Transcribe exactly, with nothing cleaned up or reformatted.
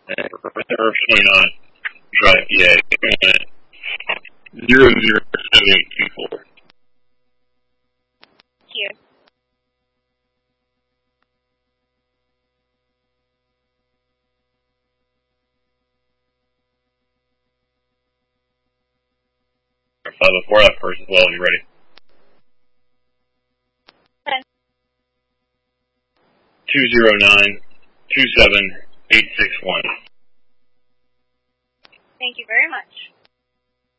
Reserve twenty-nine, drive P A, zero zero seven eight two four. Thank you. five oh four, that first as well, you ready? ten. two zero nine, two seven eight six one. Thank you very much.